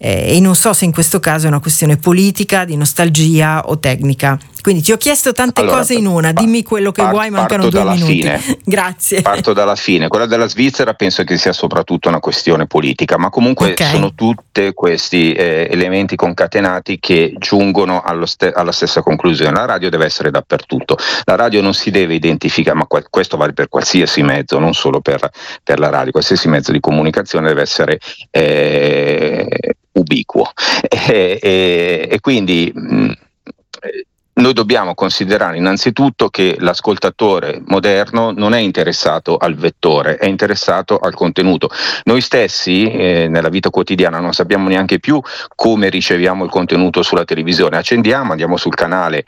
e non so se in questo caso è una questione politica, di nostalgia o tecnica. Quindi ti ho chiesto tante cose in una, dimmi quello che vuoi, mancano 2 minuti. Fine. Grazie. Parto dalla fine. Quella della Svizzera penso che sia soprattutto una questione politica, ma comunque sono tutti questi elementi concatenati che giungono alla stessa conclusione. La radio deve essere dappertutto. La radio non si deve identificare, ma questo vale per qualsiasi mezzo, non solo per la radio. Qualsiasi mezzo di comunicazione deve essere ubiquo. E quindi noi dobbiamo considerare innanzitutto che l'ascoltatore moderno non è interessato al vettore, è interessato al contenuto. Noi stessi nella vita quotidiana non sappiamo neanche più come riceviamo il contenuto sulla televisione. Andiamo sul canale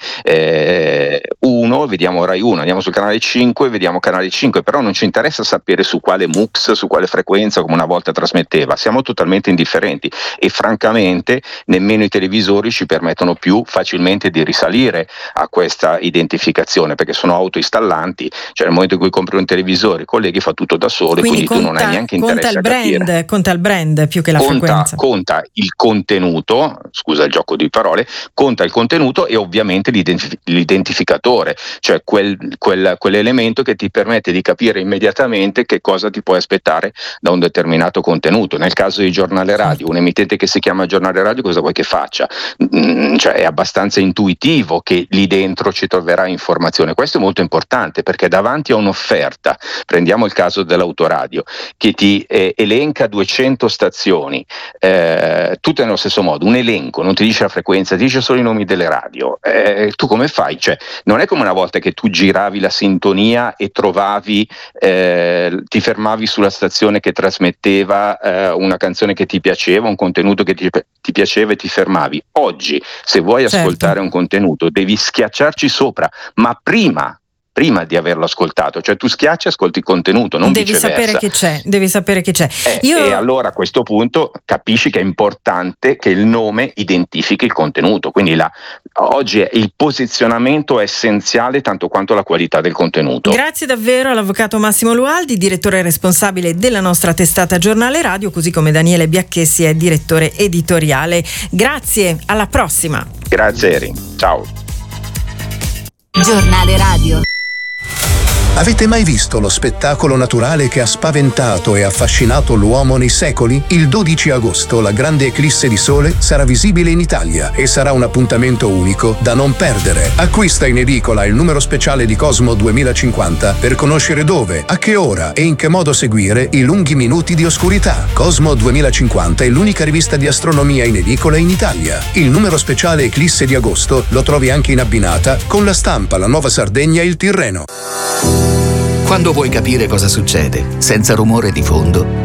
1, vediamo Rai 1, andiamo sul canale 5, vediamo canale 5, però non ci interessa sapere su quale MUX, su quale frequenza, come una volta trasmetteva. Siamo totalmente indifferenti e francamente nemmeno i televisori ci permettono più facilmente di risalire a questa identificazione, perché sono autoinstallanti, cioè nel momento in cui compri un televisore, colleghi, fa tutto da solo, quindi tu non hai neanche interesse a capire. Conta il brand più che la frequenza. Conta il contenuto, scusa il gioco di parole, conta il contenuto e ovviamente l'identificatore, cioè quell'elemento che ti permette di capire immediatamente che cosa ti puoi aspettare da un determinato contenuto. Nel caso di giornale radio, un emittente che si chiama giornale radio, cosa vuoi che faccia? Cioè è abbastanza intuitivo che lì dentro ci troverà informazione. Questo è molto importante, perché davanti a un'offerta, prendiamo il caso dell'autoradio, che ti elenca 200 stazioni, tutte nello stesso modo, un elenco, non ti dice la frequenza, ti dice solo i nomi delle radio. Tu come fai? Cioè, non è come una volta che tu giravi la sintonia e trovavi, ti fermavi sulla stazione che trasmetteva una canzone che ti piaceva, un contenuto che ti piaceva e ti fermavi. Oggi, se vuoi ascoltare un contenuto, devi schiacciarci sopra, ma prima di averlo ascoltato, cioè tu schiacci e ascolti il contenuto, non viceversa. Devi sapere che c'è. E allora a questo punto capisci che è importante che il nome identifichi il contenuto, quindi oggi il posizionamento è essenziale tanto quanto la qualità del contenuto. Grazie davvero all'avvocato Massimo Lualdi, direttore responsabile della nostra testata Giornale Radio, così come Daniele Biacchessi è direttore editoriale. Grazie, alla prossima. Grazie Eri, ciao. Giornale Radio. Avete mai visto lo spettacolo naturale che ha spaventato e affascinato l'uomo nei secoli? Il 12 agosto la grande eclisse di sole sarà visibile in Italia e sarà un appuntamento unico da non perdere. Acquista in edicola il numero speciale di Cosmo 2050 per conoscere dove, a che ora e in che modo seguire i lunghi minuti di oscurità. Cosmo 2050 è l'unica rivista di astronomia in edicola in Italia. Il numero speciale eclisse di agosto lo trovi anche in abbinata con La Stampa, La Nuova Sardegna e Il Tirreno. Quando vuoi capire cosa succede, senza rumore di fondo,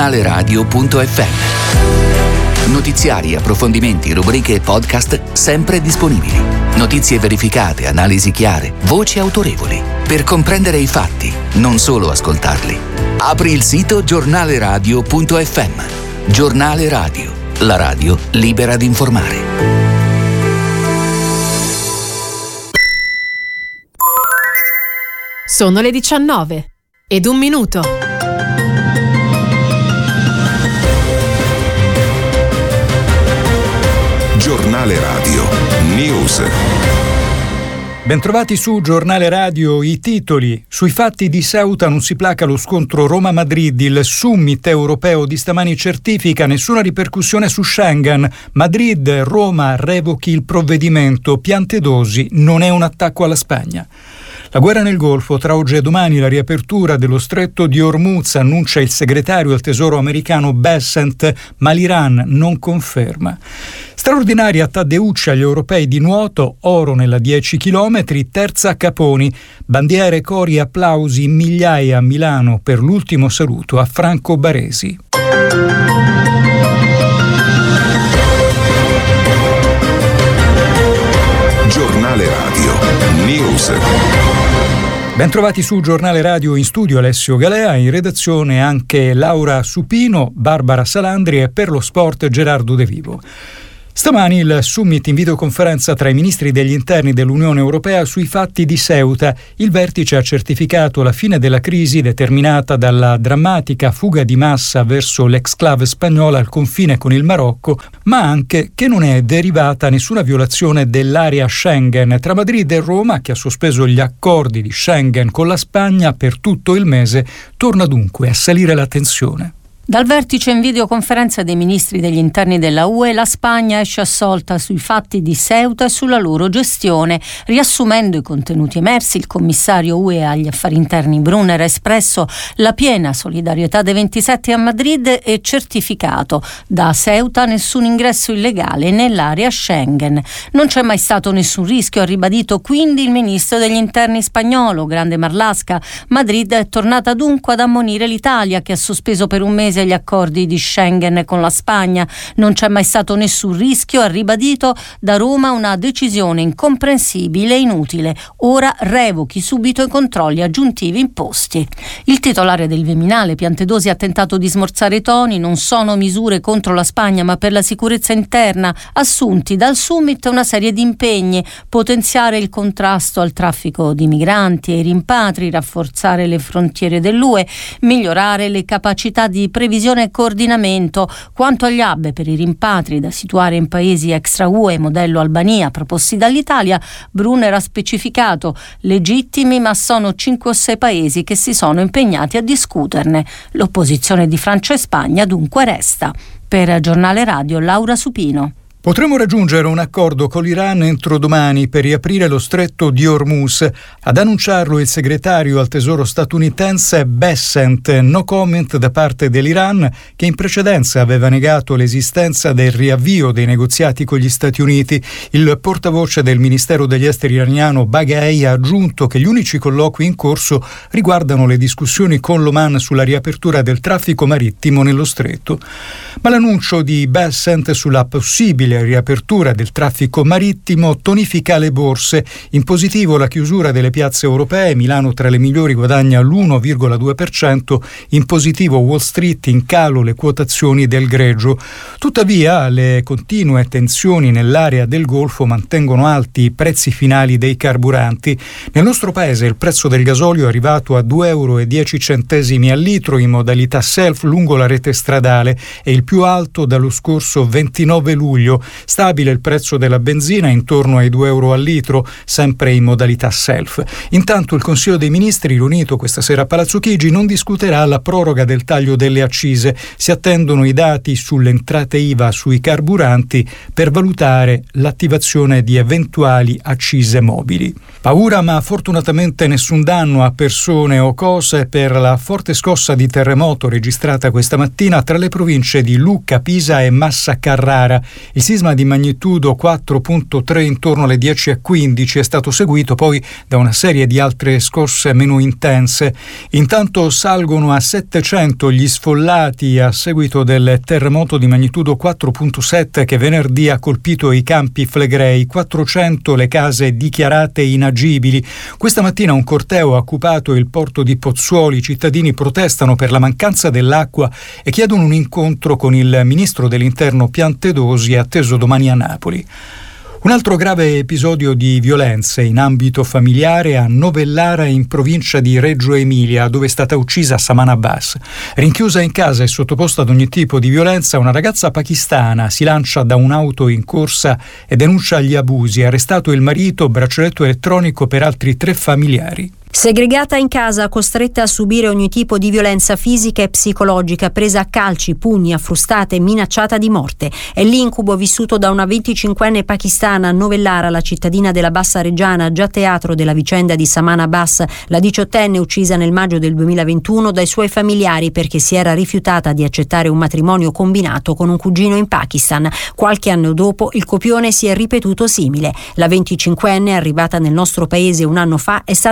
giornaleradio.fm. Notiziari, approfondimenti, rubriche e podcast sempre disponibili. Notizie verificate, analisi chiare, voci autorevoli. Per comprendere i fatti, non solo ascoltarli. Apri il sito giornaleradio.fm. Giornale Radio, la radio libera di informare. Sono le 19:01. Giornale Radio News. Bentrovati su Giornale Radio, i titoli. Sui fatti di Ceuta non si placa lo scontro Roma-Madrid, il summit europeo di stamani certifica nessuna ripercussione su Schengen, Madrid, Roma revochi il provvedimento, Piantedosi non è un attacco alla Spagna. La guerra nel Golfo, tra oggi e domani la riapertura dello stretto di Hormuz, annuncia il segretario al Tesoro americano Bessent, ma l'Iran non conferma. Straordinaria Taddeucci agli europei di nuoto, oro nella 10 km, terza a Caponi, bandiere, cori e applausi, migliaia a Milano per l'ultimo saluto a Franco Baresi. Giornale Radio News. Bentrovati su Giornale Radio, in studio Alessio Galea, in redazione anche Laura Supino, Barbara Salandri e per lo sport Gerardo De Vivo. Stamani il summit in videoconferenza tra i ministri degli interni dell'Unione Europea sui fatti di Ceuta. Il vertice ha certificato la fine della crisi determinata dalla drammatica fuga di massa verso l'exclave spagnola al confine con il Marocco, ma anche che non è derivata nessuna violazione dell'area Schengen. Tra Madrid e Roma, che ha sospeso gli accordi di Schengen con la Spagna per tutto il mese, torna dunque a salire la tensione. Dal vertice in videoconferenza dei ministri degli interni della UE, la Spagna esce assolta sui fatti di Ceuta e sulla loro gestione. Riassumendo i contenuti emersi, il commissario UE agli affari interni Brunner ha espresso la piena solidarietà dei 27 a Madrid e certificato: da Ceuta nessun ingresso illegale nell'area Schengen. Non c'è mai stato nessun rischio, ha ribadito quindi il ministro degli interni spagnolo, Grande Marlaska. Madrid è tornata dunque ad ammonire l'Italia, che ha sospeso per un mese gli accordi di Schengen con la Spagna. Non c'è mai stato nessun rischio, ha ribadito. Da Roma una decisione incomprensibile e inutile. Ora revochi subito i controlli aggiuntivi imposti. Il titolare del Viminale, Piantedosi, ha tentato di smorzare i toni. Non sono misure contro la Spagna, ma per la sicurezza interna. Assunti dal summit una serie di impegni: potenziare il contrasto al traffico di migranti e i rimpatri, rafforzare le frontiere dell'UE, migliorare le capacità di previsione e coordinamento. Quanto agli hub per i rimpatri da situare in paesi extra UE modello Albania proposti dall'Italia, Brunner ha specificato: legittimi, ma sono 5 o 6 paesi che si sono impegnati a discuterne. L'opposizione di Francia e Spagna dunque resta. Per Giornale Radio, Laura Supino. Potremmo raggiungere un accordo con l'Iran entro domani per riaprire lo stretto di Hormuz. Ad annunciarlo il segretario al Tesoro statunitense Bessent. No comment da parte dell'Iran, che in precedenza aveva negato l'esistenza del riavvio dei negoziati con gli Stati Uniti. Il portavoce del Ministero degli Esteri iraniano Baghei ha aggiunto che gli unici colloqui in corso riguardano le discussioni con l'Oman sulla riapertura del traffico marittimo nello stretto. Ma l'annuncio di Bessent sulla possibile riapertura del traffico marittimo tonifica le borse. In positivo la chiusura delle piazze europee. Milano tra le migliori guadagna l'1,2%, in positivo Wall Street, in calo le quotazioni del greggio. Tuttavia le continue tensioni nell'area del Golfo mantengono alti i prezzi finali dei carburanti. Nel nostro paese il prezzo del gasolio è arrivato a €2,10 al litro in modalità self lungo la rete stradale, è il più alto dallo scorso 29 luglio. Stabile il prezzo della benzina intorno ai €2 al litro, sempre in modalità self. Intanto il Consiglio dei Ministri, riunito questa sera a Palazzo Chigi, non discuterà la proroga del taglio delle accise. Si attendono i dati sulle entrate IVA sui carburanti per valutare l'attivazione di eventuali accise mobili. Paura, ma fortunatamente nessun danno a persone o cose per la forte scossa di terremoto registrata questa mattina tra le province di Lucca, Pisa e Massa Carrara. Il sisma di magnitudo 4.3 intorno alle 10:15 è stato seguito poi da una serie di altre scosse meno intense. Intanto salgono a 700 gli sfollati a seguito del terremoto di magnitudo 4.7 che venerdì ha colpito i Campi Flegrei, 400 le case dichiarate inagibili. Questa mattina un corteo ha occupato il porto di Pozzuoli. I cittadini protestano per la mancanza dell'acqua e chiedono un incontro con il ministro dell'Interno Piantedosi, atteso domani a Napoli. Un altro grave episodio di violenze in ambito familiare a Novellara, in provincia di Reggio Emilia, dove è stata uccisa Saman Abbas. Rinchiusa in casa e sottoposta ad ogni tipo di violenza, una ragazza pakistana si lancia da un'auto in corsa e denuncia gli abusi. Arrestato il marito, braccialetto elettronico per altri 3 familiari. Segregata in casa, costretta a subire ogni tipo di violenza fisica e psicologica, presa a calci, pugni, a frustate e minacciata di morte. È l'incubo vissuto da una 25enne pakistana a Novellara, la cittadina della Bassa Reggiana, già teatro della vicenda di Saman Abbas, la 18enne uccisa nel maggio del 2021 dai suoi familiari perché si era rifiutata di accettare un matrimonio combinato con un cugino in Pakistan. Qualche anno dopo il copione si è ripetuto simile. La 25enne, arrivata nel nostro paese un anno fa, è stata isolata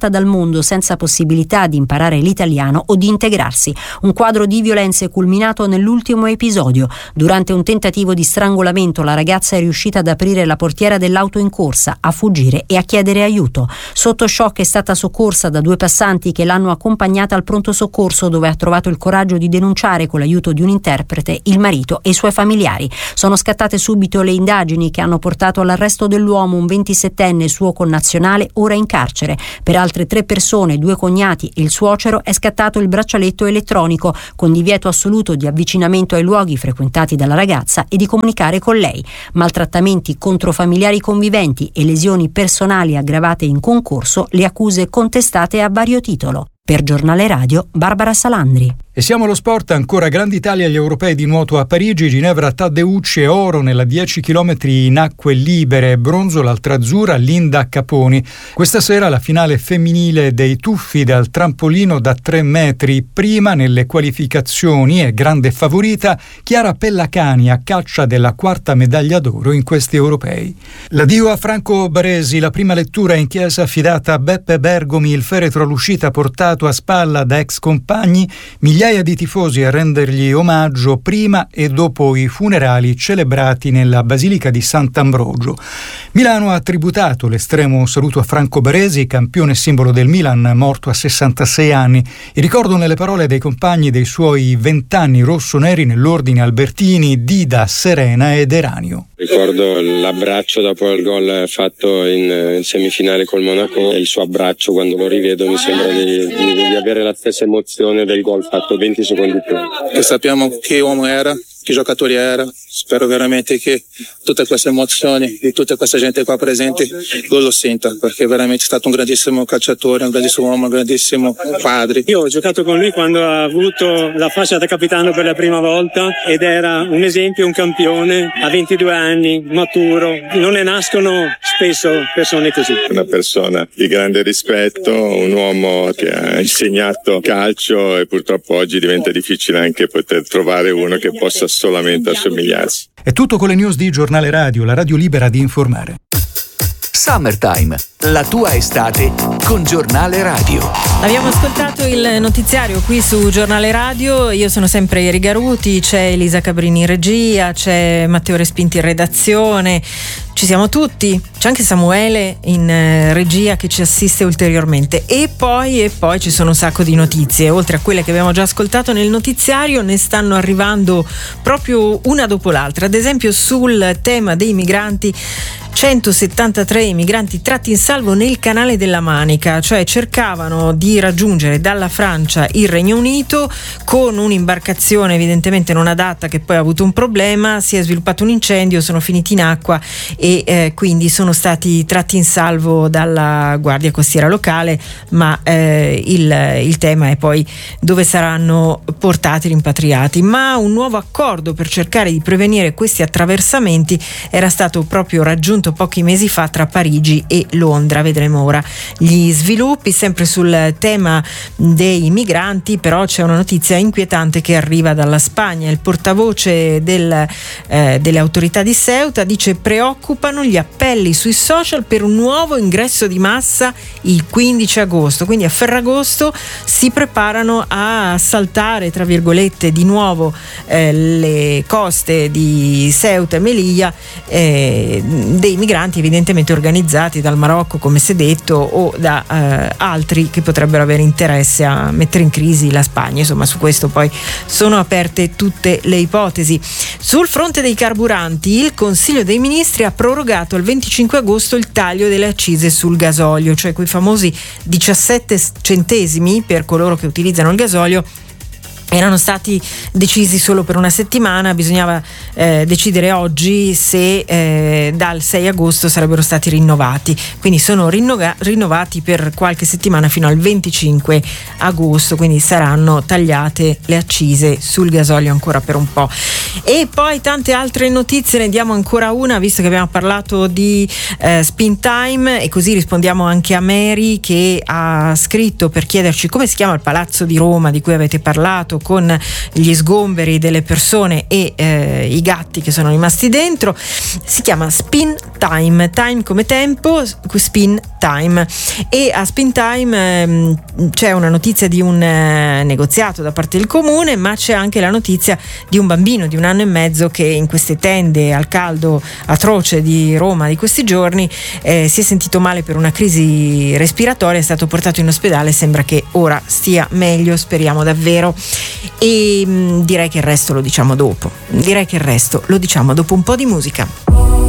isolata dal mondo senza possibilità di imparare l'italiano o di integrarsi. Un quadro di violenze culminato nell'ultimo episodio. Durante un tentativo di strangolamento la ragazza è riuscita ad aprire la portiera dell'auto in corsa, a fuggire e a chiedere aiuto. Sotto shock è stata soccorsa da 2 passanti che l'hanno accompagnata al pronto soccorso, dove ha trovato il coraggio di denunciare con l'aiuto di un interprete il marito e i suoi familiari. Sono scattate subito le indagini che hanno portato all'arresto dell'uomo, un 27enne suo connazionale, ora in carcere. Per altre 3 persone, 2 cognati e il suocero, è scattato il braccialetto elettronico con divieto assoluto di avvicinamento ai luoghi frequentati dalla ragazza e di comunicare con lei. Maltrattamenti contro familiari conviventi e lesioni personali aggravate in concorso, le accuse contestate a vario titolo. Per Giornale Radio, Barbara Salandri. E siamo allo sport, ancora Grande Italia agli europei di nuoto a Parigi, Ginevra Taddeucci e oro nella 10 km in acque libere, bronzo l'altra azzurra Linda Caponi. Questa sera la finale femminile dei tuffi dal trampolino da 3 metri, prima nelle qualificazioni e grande favorita Chiara Pellacani a caccia della 4ª medaglia d'oro in questi europei. L'addio a Franco Baresi, la prima lettura in chiesa affidata a Beppe Bergomi, il feretro all'uscita portato a spalla da ex compagni, migliaia di tifosi a rendergli omaggio prima e dopo i funerali celebrati nella Basilica di Sant'Ambrogio. Milano ha tributato l'estremo saluto a Franco Baresi, campione e simbolo del Milan, morto a 66 anni. Il ricordo nelle parole dei compagni dei suoi 20 anni rossoneri nell'ordine Albertini, Dida, Serena ed Eranio. Ricordo l'abbraccio dopo il gol fatto in semifinale col Monaco e il suo abbraccio quando lo rivedo mi sembra di avere la stessa emozione del gol fatto 20 secondi prima. Che sappiamo che uomo era, che giocatore era. Spero veramente che tutte queste emozioni di tutta questa gente qua presente lo senta, perché è veramente stato un grandissimo calciatore, un grandissimo uomo, un grandissimo padre. Io ho giocato con lui quando ha avuto la fascia da capitano per la prima volta ed era un esempio, un campione, a 22 anni, maturo. Non ne nascono spesso persone così. Una persona di grande rispetto, un uomo che ha insegnato calcio e purtroppo oggi diventa difficile anche poter trovare uno che possa solamente assomigliarsi. È tutto con le news di Giornale Radio, la radio libera di informare. Summertime, la tua estate con Giornale Radio. Abbiamo ascoltato il notiziario qui su Giornale Radio, io sono sempre Eri Garuti, c'è Elisa Cabrini in regia, c'è Matteo Respinti in redazione, ci siamo tutti, c'è anche Samuele in regia che ci assiste ulteriormente e poi ci sono un sacco di notizie, oltre a quelle che abbiamo già ascoltato nel notiziario ne stanno arrivando proprio una dopo l'altra. Ad esempio sul tema dei migranti, 173 migranti tratti in salvo nel canale della Manica, cioè cercavano di raggiungere dalla Francia il Regno Unito con un'imbarcazione evidentemente non adatta che poi ha avuto un problema, si è sviluppato un incendio, sono finiti in acqua e quindi sono stati tratti in salvo dalla Guardia Costiera locale, ma il tema è poi dove saranno portati rimpatriati. Ma un nuovo accordo per cercare di prevenire questi attraversamenti era stato proprio raggiunto pochi mesi fa tra Parigi e Londra. Vedremo ora gli sviluppi. Sempre sul tema dei migranti però c'è una notizia inquietante che arriva dalla Spagna. Il portavoce delle autorità di Ceuta dice: preoccupano gli appelli sui social per un nuovo ingresso di massa il 15 agosto, quindi a Ferragosto si preparano a assaltare tra virgolette di nuovo le coste di Ceuta e Melilla dei migranti evidentemente organizzati dal Marocco, come si è detto, o da altri che potrebbero avere interesse a mettere in crisi la Spagna. Insomma, su questo poi sono aperte tutte le ipotesi. Sul fronte dei carburanti, il Consiglio dei Ministri ha prorogato al 25 agosto il taglio delle accise sul gasolio, cioè quei famosi 17 centesimi per coloro che utilizzano il gasolio erano stati decisi solo per una settimana, bisognava decidere oggi se dal 6 agosto sarebbero stati rinnovati, quindi sono rinnovati per qualche settimana fino al 25 agosto, quindi saranno tagliate le accise sul gasolio ancora per un po'. E poi tante altre notizie, ne diamo ancora una, visto che abbiamo parlato di Spin Time, e così rispondiamo anche a Mary che ha scritto per chiederci come si chiama il Palazzo di Roma di cui avete parlato, con gli sgomberi delle persone e i gatti che sono rimasti dentro. Si chiama Spin Time, time come tempo, Spin Time, e a Spin Time c'è una notizia di un negoziato da parte del comune, ma c'è anche la notizia di un bambino di 1 anno e mezzo che in queste tende al caldo atroce di Roma di questi giorni si è sentito male per una crisi respiratoria, è stato portato in ospedale, sembra che ora stia meglio, speriamo davvero. E direi che il resto lo diciamo dopo un po' di musica.